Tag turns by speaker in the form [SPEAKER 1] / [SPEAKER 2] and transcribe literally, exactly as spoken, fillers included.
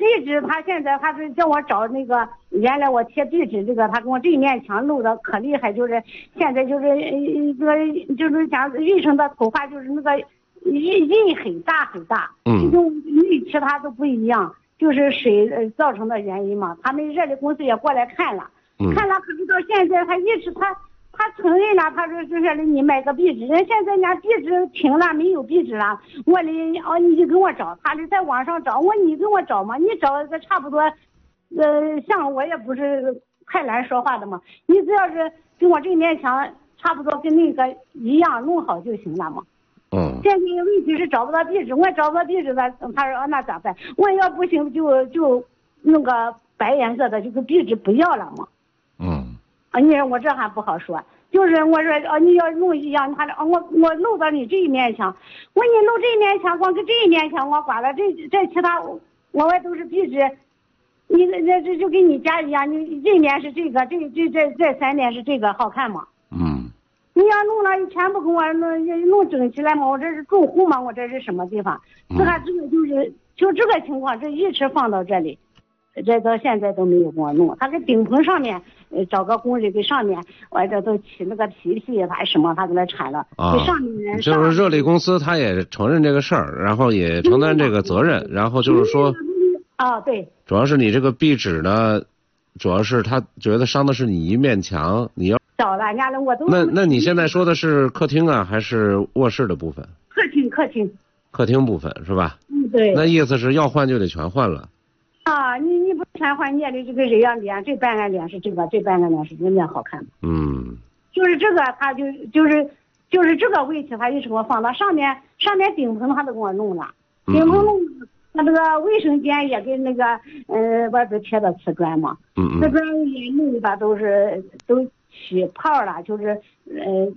[SPEAKER 1] 壁纸，他现在他是叫我找那个原来我贴壁纸这个，他跟我这一面墙漏的可厉害，就是现在就是呃这个就是讲卫生的头发就是那个印印很大很大，
[SPEAKER 2] 嗯，
[SPEAKER 1] 这种与其他都不一样，就是水造成的原因嘛。他们热力公司也过来看了，
[SPEAKER 2] 嗯、
[SPEAKER 1] 看了，可是到现在他一直他。他承认了，他说就是你买个壁纸，人现在人家壁纸停了，没有壁纸了。我的哦，你就给我找，他是在网上找，我你给我找嘛，你找个差不多，呃，像我也不是太难说话的嘛，你只要是跟我这面墙差不多跟那个一样弄好就行了嘛。
[SPEAKER 2] 嗯。
[SPEAKER 1] 现在问题是找不到壁纸，我找不到壁纸了，他说、哦、那咋办？我要不行就就弄个白颜色的，就是壁纸不要了嘛。
[SPEAKER 2] 嗯。
[SPEAKER 1] 啊，你说我这还不好说，就是我说哦，你要弄一样，他说我我漏到你这一面墙，我你漏这一面墙，光跟这一面墙我刮了，这这其他我外都是壁纸，你那这就跟你家一样，你这面是这个，这这这这三面是这个，好看吗？
[SPEAKER 2] 嗯。
[SPEAKER 1] 你要弄了全部给我弄弄整齐来嘛，我这是住户嘛，我这是什么地方？这个这个就是就这个情况，这一直放到这里。这到现在都没有给我弄，他给顶棚上面，呃，找个工人给上面，我这都起那个皮皮，他什么，他给他铲了，
[SPEAKER 2] 啊，
[SPEAKER 1] 给上面。
[SPEAKER 2] 就是热力公司，他也承认这个事儿，然后也承担这个责任，然后就是说，
[SPEAKER 1] 啊，对，
[SPEAKER 2] 主要是你这个壁纸呢，主要是他觉得伤的是你一面墙，你要
[SPEAKER 1] 找了人家了，我都。
[SPEAKER 2] 那那你现在说的是客厅啊，还是卧室的部分？
[SPEAKER 1] 客厅，客厅。
[SPEAKER 2] 客厅部分是吧？
[SPEAKER 1] 嗯，对。
[SPEAKER 2] 那意思是要换就得全换了。
[SPEAKER 1] 啊，你你不全换，你也得这个人样脸，这半个脸是这个，这半个脸是人家好看。
[SPEAKER 2] 嗯，
[SPEAKER 1] 就是这个，他就就是就是这个位置，他一直给我放到上面，上面顶棚他都给我弄了，顶棚弄，他这个卫生间也跟那个呃外边贴的瓷砖嘛，
[SPEAKER 2] 嗯嗯，
[SPEAKER 1] 瓷砖也弄的都是都起泡了，就是呃